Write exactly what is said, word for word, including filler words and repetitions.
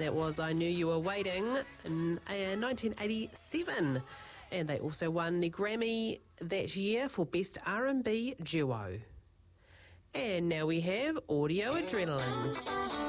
That was I Knew You Were Waiting in uh, nineteen eighty-seven. And they also won the Grammy that year for Best R and B Duo. And now we have Audio Adrenaline.